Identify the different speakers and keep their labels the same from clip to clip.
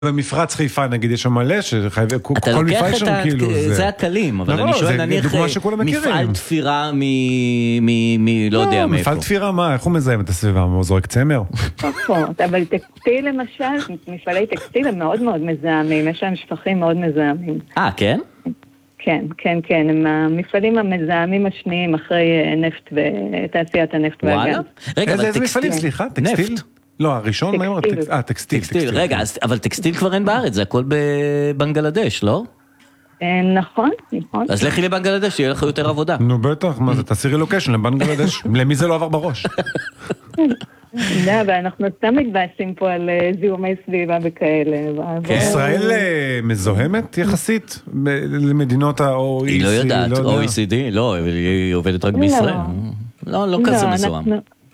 Speaker 1: במפרץ חיפה נגיד יש שם מלא שחייב כל מפעל שם כאילו
Speaker 2: זה הקלים אבל אני שואל נניח מפעל תפירה לא יודע מאיפה
Speaker 1: מפעל תפירה מה איך הוא מזהם את הסביבה הוא זורק צמר
Speaker 3: אבל טקסטיל למשל מפעלי טקסטיל הם מאוד מאוד מזהמים יש להם שפכים מאוד מזהמים
Speaker 2: כן?
Speaker 3: כן, כן, כן, הם המפעלים המזהמים השניים אחרי נפט ותעשיית הנפט והגז.
Speaker 1: איזה מפעלים, סליחה? טקסטיל? לא, הראשון, מה אמרת? טקסטיל.
Speaker 2: רגע, אבל טקסטיל כבר אין בארץ, זה הכל בבנגלדש, לא?
Speaker 3: נכון, נכון.
Speaker 2: אז לכי לבנגלדש, יהיה לך יותר עבודה.
Speaker 1: נו בטח, מה זה? תעשי רילוקיישן לבנגלדש. למי זה לא עבר בראש?
Speaker 3: ואנחנו סתם מתבאסים פה על זיהומי סביבה וכאלה.
Speaker 1: ישראל מזוהמת יחסית למדינות ה-OECD?
Speaker 2: היא לא יודעת, OECD, לא, היא עובדת רק בישראל. לא כזה מזוהם.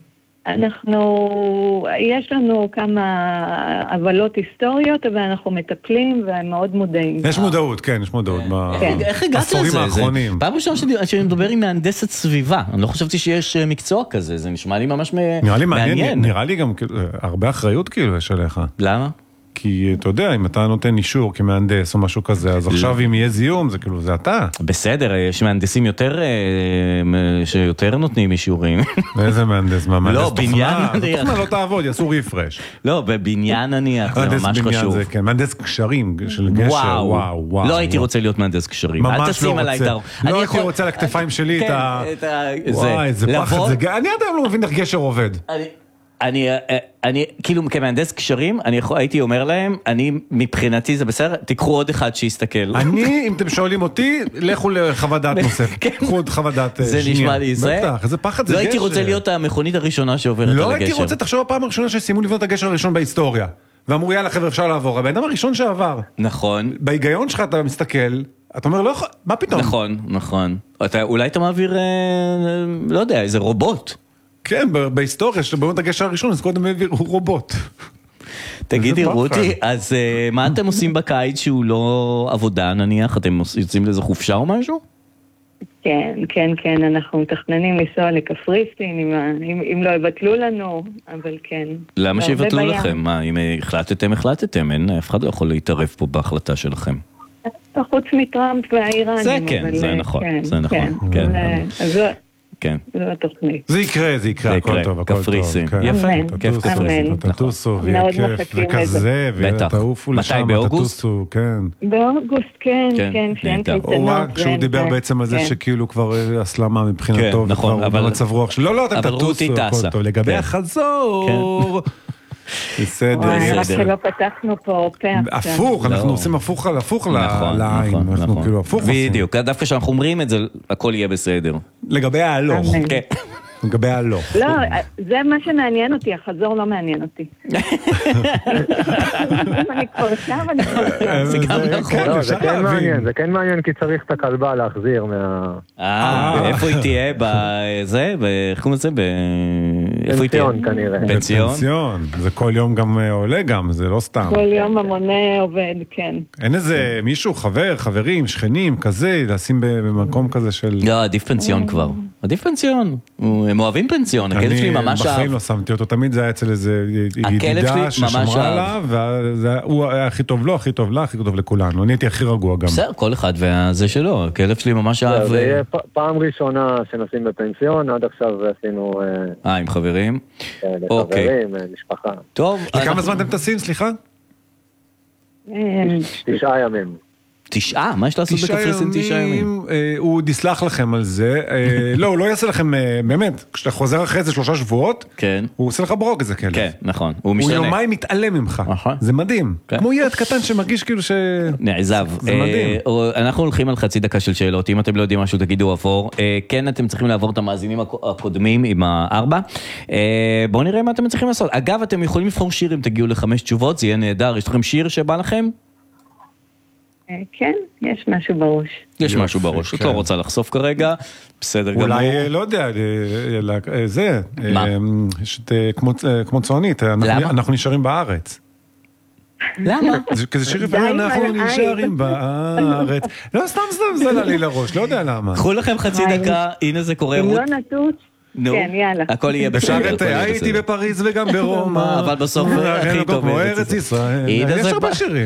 Speaker 3: יש לנו כמה עבלות היסטוריות, אבל אנחנו מטפלים והם מאוד מודעים.
Speaker 1: יש מודעות, כן, יש מודעות.
Speaker 2: איך הגעת לזה? פעם ראשונה שאני מדבר עם מהנדסת סביבה, אני לא חשבתי שיש מקצוע כזה, זה נשמע לי ממש מעניין.
Speaker 1: נראה לי גם הרבה אחריות כאילו יש עליך.
Speaker 2: למה?
Speaker 1: כי אתה יודע, אם אתה נותן אישור כמהנדס או משהו כזה, אז עכשיו אם יהיה זיהום, זה כאילו, זה אתה.
Speaker 2: בסדר, יש מהנדסים שיותר נותנים אישורים.
Speaker 1: איזה מהנדס? מה, מהנדס
Speaker 2: תוכנה?
Speaker 1: תוכנה לא תעבוד, יעשו ריפרש.
Speaker 2: לא, בבניין נניח, זה ממש חשוב.
Speaker 1: מהנדס קשרים של גשר, וואו.
Speaker 2: לא הייתי רוצה להיות מהנדס קשרים.
Speaker 1: ממש לא רוצה. לא הייתי רוצה על הכתפיים שלי את ה... וואי, איזה פחד. אני עדיין לא מבין איך גשר עובד.
Speaker 2: אני כאילו כמהנדס קשרים, אני הייתי אומר להם, אני מבחינתי זה בסדר, תיקחו עוד אחד שיסתכל.
Speaker 1: אם אתם שואלים אותי, לכו לחוות דעת נוספת. קחו עוד חוות דעת שנייה.
Speaker 2: זה נשמע לי זה.
Speaker 1: בטח, איזה פחד זה גשר.
Speaker 2: לא הייתי רוצה להיות המכונית הראשונה שעוברת על הגשר.
Speaker 1: לא הייתי רוצה, תחשוב הפעם הראשונה שסיימו לבנות הגשר הראשון בהיסטוריה. ואמרו, יאללה חבר'ה, אפשר לעבור. הבן אדם הראשון שעבר.
Speaker 2: נכון.
Speaker 1: בהיגיון שלך אתה מסתכל, אתה אומר, לא יכול, מה פתאום?
Speaker 2: נכון. אולי אתה מעביר, לא יודע, איזה רובוט.
Speaker 1: כן, בהיסטוריה שבאמת הגשר הראשון, אז קודם העבירו רובוט.
Speaker 2: תגידי רותי, אז מה אתם עושים בקיץ שהוא לא עבודה נניח? אתם יוצאים לאיזה חופשה או משהו?
Speaker 3: כן, אנחנו מתכננים לנסוע לקפריסין, אם לא יבטלו לנו, אבל כן.
Speaker 2: למה שיבטלו לכם? מה, אם החלטתם, אין, אף אחד לא יכול להתערב פה בהחלטה שלכם.
Speaker 3: חוץ מטראמפ והאיראנים.
Speaker 2: זה כן, זה נכון, כן. כן.
Speaker 3: זו התוכנית.
Speaker 1: זה יקרה, הכל טוב, הכל טוב.
Speaker 2: קפריסין, יפה, כיף קפריסין.
Speaker 1: תטוסו, ויהיה כיף, וכזה, ותעופו לשם, תטוסו, כן.
Speaker 3: באוגוסט, כן, שאין קייטנות.
Speaker 1: כשהוא דיבר בעצם על זה שכאילו כבר הסלמה מבחינתו,
Speaker 2: נכון, אבל
Speaker 1: מצב רוח שלו, לא, אתם תטוסו, הכל טוב. לגבי החזור... בסדר.
Speaker 3: רק שלא פתחנו פה פה.
Speaker 1: הפוך, אנחנו עושים הפוך לעין. אנחנו כאילו הפוך.
Speaker 2: בדיוק, דווקא כשאנחנו אומרים את זה, הכל יהיה בסדר.
Speaker 1: לגבי ההלוך. כן. לגבי ההלוך.
Speaker 3: לא, זה מה שמעניין אותי, החזור לא מעניין אותי. אני כבר שם,
Speaker 2: זה גם נכון.
Speaker 4: זה כן מעניין, כי צריך את הכלבה להחזיר מה...
Speaker 2: איפה היא תהיה? בזה? איך קוראים לזה?
Speaker 4: פנסיון כנראה.
Speaker 2: פנסיון?
Speaker 1: זה כל יום גם עולה גם, זה לא סתם.
Speaker 3: כל יום המונה עובד, כן.
Speaker 1: אין איזה מישהו, חברים, שכנים, כזה, לשים במקום כזה של...
Speaker 2: לא, עדיף פנסיון כבר. עדיף פנסיון. הם אוהבים פנסיון, הכלב שלי ממש אהב.
Speaker 1: אני בחיים לא שמתי אותו, תמיד זה היה אצל איזה ידידה ששמרה עליו, והוא היה הכי טוב לו, הכי טוב לה, הכי טוב לכולנו. אני הייתי הכי רגוע גם.
Speaker 2: בסדר, כל אחד והזה שלו, הכלב שלי ממש אהב.
Speaker 4: זה יהיה פעם ראשונה שנשים בפנסיון, עד עכשיו עשינו...
Speaker 2: עם חברים?
Speaker 4: כן, חברים, משפחה.
Speaker 2: טוב.
Speaker 1: לכמה זמן אתם טסים, סליחה?
Speaker 4: 9 ימים.
Speaker 2: 9? מה יש לעשות בקפריסין 9 ימים?
Speaker 1: הוא תסלח לכם על זה. לא, הוא לא יעשה לכם, באמת, כשאתה חוזר אחרי זה 3 שבועות, הוא עושה לך ברוק איזה כלב.
Speaker 2: כן, נכון. הוא
Speaker 1: יומיים מתעלם ממך. זה מדהים. כמו ילד קטן שמרגיש כאילו ש...
Speaker 2: נעזב.
Speaker 1: זה מדהים.
Speaker 2: אנחנו הולכים על חצי דקה של שאלות. אם אתם לא יודעים משהו, תגידו עבור. כן, אתם צריכים לעבור את המאזינים הקודמים עם 4. בואו נראה מה אתם צריכים לעשות. אגב, אתם יכולים לבחור שיר אם תגיעו ל5 תשובות, זה יהיה נהדר. יש לכם שיר שבא לכם?
Speaker 3: כן, יש משהו בראש.
Speaker 2: יש משהו בראש, את לא רוצה לחשוף כרגע, בסדר גמור.
Speaker 1: אולי, לא יודע, זה, כמו צוענית, אנחנו נשארים בארץ.
Speaker 2: למה?
Speaker 1: כזה שיר יפה, אנחנו נשארים בארץ. לא, סתם זה עלה לי לראש, לא יודע למה.
Speaker 2: קחו לכם חצי דקה, הנה זה קורה.
Speaker 3: אם לא נטוץ, כן, יאללה.
Speaker 2: הכל יהיה בסדר.
Speaker 1: הייתי בפריז וגם ברומא.
Speaker 2: אבל בסוף הכי טוב.
Speaker 1: כמו ארץ ישראל. יש הרבה שירים.